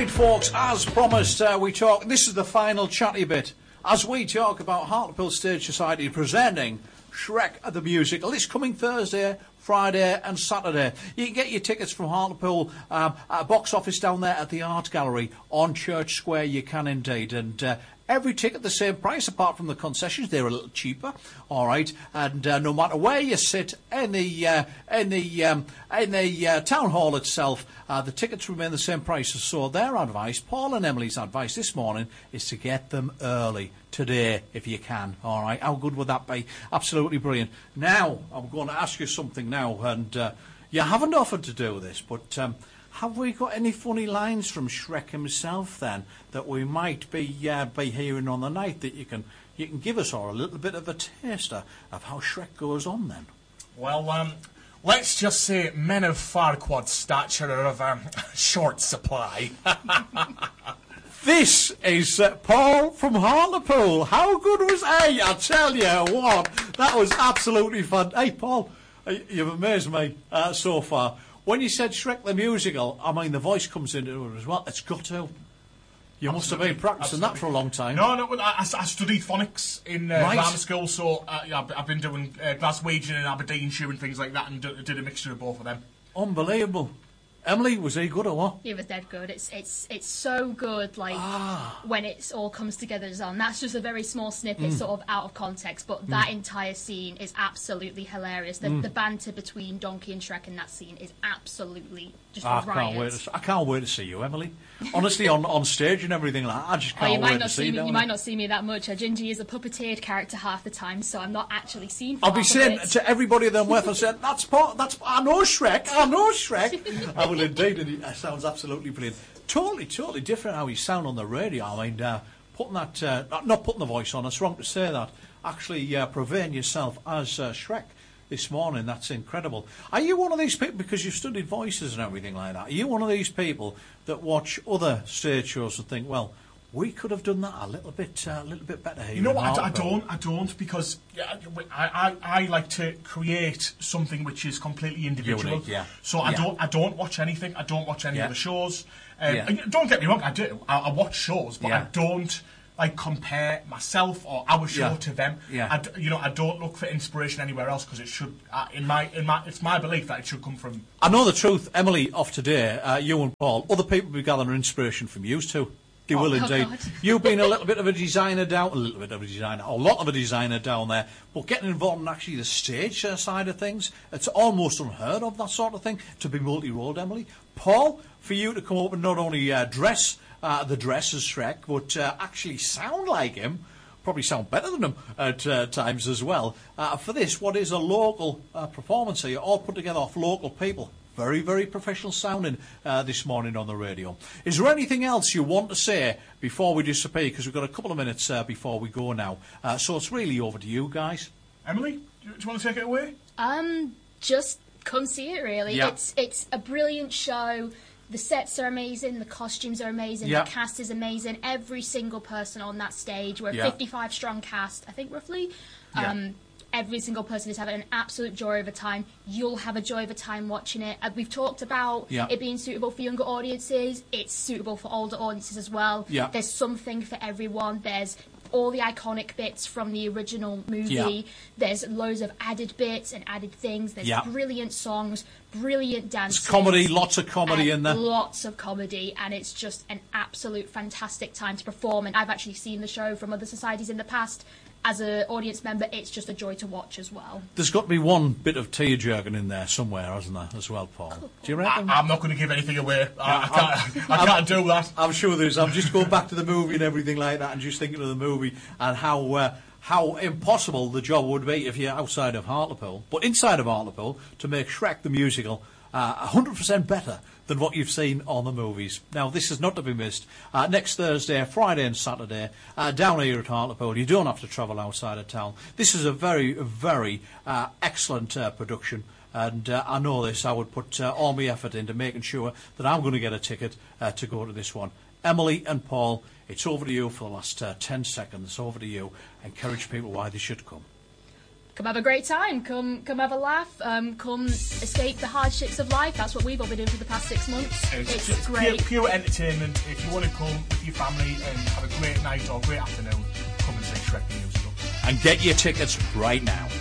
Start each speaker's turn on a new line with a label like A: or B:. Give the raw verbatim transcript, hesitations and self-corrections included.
A: Right, folks, as promised, uh, we talk. This is the final chatty bit. As we talk about Hartlepool Stage Society presenting Shrek the Musical. It's coming Thursday, Friday and Saturday. You can get your tickets from Hartlepool um, at a box office down there at the Art Gallery on Church Square. You can indeed. And uh, every ticket the same price, apart from the concessions. They're a little cheaper, all right. And uh, no matter where you sit in the uh, in the um, in the uh, town hall itself, uh, the tickets remain the same price. So their advice, Paul and Emily's advice this morning, is to get them early today if you can. All right. How good would that be? Absolutely brilliant. Now I'm going to ask you something now, and uh, you haven't offered to do this, but. Um, Have we got any funny lines from Shrek himself then that we might be uh, be hearing on the night that you can you can give us, or a little bit of a taster of how Shrek goes on then?
B: Well, um, let's just say men of Farquaad's stature are of um, short supply.
A: This is uh, Paul from Hartlepool. How good was Hey, I tell you what, that was absolutely fun. Hey, Paul, you've amazed me uh, so far. When you said Shrek the Musical, I mean, the voice comes into it as well. It's got to. You Absolutely. Must have been practising Absolutely. That for a long time.
B: No, no, I, I studied phonics in uh,
A: right.
B: grammar school, so uh, yeah, I've been doing uh, Glaswegian and Aberdeenshire and things like that, and d- did a mixture of both of them.
A: Unbelievable. Emily, was he good or what?
C: He was dead good. It's it's it's so good, like
A: ah.
C: when it all comes together as well. And that's just a very small snippet, mm. sort of out of context, but mm. that entire scene is absolutely hilarious. The, mm. the banter between Donkey and Shrek in that scene is absolutely just
A: I
C: riot.
A: Can't wait to, I can't wait to see you, Emily. Honestly, on, on stage and everything like that, I just can't
C: oh, you
A: wait
C: might not
A: to see
C: me,
A: you.
C: You might not see me that much. Uh, Gingy is a puppeteered character half the time, so I'm not actually seen. For
A: I'll be saying to everybody then with us, saying, "That's part. That's I know Shrek. I know Shrek." I will indeed. And it sounds absolutely brilliant. Totally, totally different how you sound on the radio. I mean, uh, putting that, uh, not putting the voice on. It's wrong to say that. Actually, uh, purveying yourself as uh, Shrek this morning. That's incredible. Are you one of these people, because you've studied voices and everything like that, are you one of these people that watch other stage shows and think, well, we could have done that a little bit, uh, a little bit better here?
B: You know what? I, I don't. I don't because yeah, I, I, I like to create something which is completely individual.
A: Unique, yeah.
B: So I
A: yeah.
B: don't. I don't watch anything. I don't watch any
A: yeah.
B: of the shows. Um,
A: yeah.
B: and don't get me wrong. I do. I, I watch shows, but
A: yeah.
B: I don't like compare myself or our show
A: yeah.
B: to them.
A: Yeah.
B: I d- you know, I don't look for inspiration anywhere else because it should. Uh, in my, in my, it's my belief that it should come from.
A: I know the truth, Emily. Of today, uh, you and Paul, other people will be gathering inspiration from you too. They will
C: oh,
A: indeed.
C: God.
A: You've been a little bit of a designer down, a little bit of a designer, a lot of a designer down there, but getting involved in actually the stage uh, side of things, it's almost unheard of, that sort of thing, to be multi-rolled, Emily. Paul, for you to come up and not only uh, dress uh, the dress as Shrek, but uh, actually sound like him, probably sound better than him at uh, times as well. Uh, for this, what is a local uh, performance here, all put together off local people. Very, very professional sounding uh, this morning on the radio. Is there anything else you want to say before we disappear? Because we've got a couple of minutes uh, before we go now. Uh, so it's really over to you guys.
B: Emily, do you, do you want to take it away?
C: Um, just come see it, really.
A: Yeah.
C: It's it's a brilliant show. The sets are amazing, the costumes are amazing,
A: yeah.
C: the cast is amazing. Every single person on that stage, we're a
A: yeah.
C: fifty-five strong cast, I think, roughly. Um,
A: yeah.
C: Every single person is having an absolute joy of a time. You'll have a joy of a time watching it. Uh, we've talked about
A: yeah.
C: it being suitable for younger audiences. It's suitable for older audiences as well.
A: Yeah.
C: There's something for everyone. There's all the iconic bits from the original movie.
A: Yeah.
C: There's loads of added bits and added things. There's
A: yeah.
C: brilliant songs, brilliant dances.
A: It's comedy, lots of comedy in there.
C: Lots of comedy, and it's just an absolute fantastic time to perform. And I've actually seen the show from other societies in the past. As an audience member, it's just a joy to watch as well.
A: There's got to be one bit of tear-jerking in there somewhere, hasn't there, as well, Paul? Do you reckon?
B: I, I'm not going to give anything away. I, I can't, I can't do that.
A: I'm sure there's. I'm just going back to the movie and everything like that, and just thinking of the movie and how uh, how impossible the job would be if you're outside of Hartlepool, but inside of Hartlepool, to make Shrek the Musical uh, one hundred percent better than what you've seen on the movies. Now, this is not to be missed. Uh, next Thursday, Friday and Saturday, uh, down here at Hartlepool. You don't have to travel outside of town. This is a very, very uh, excellent uh, production. And uh, I know this. I would put uh, all my effort into making sure that I'm going to get a ticket uh, to go to this one. Emily and Paul, it's over to you for the last uh, ten seconds. Over to you. Encourage people why they should come.
C: come have a great time. Come, come have a laugh. Um, come escape the hardships of life. That's what we've all been doing for the past six months.
B: It's,
C: It's
B: just
C: great.
B: Pure, pure entertainment. If you want to come with your family and have a great night or great afternoon, come and see Shrek the Musical.
A: And get your tickets right now.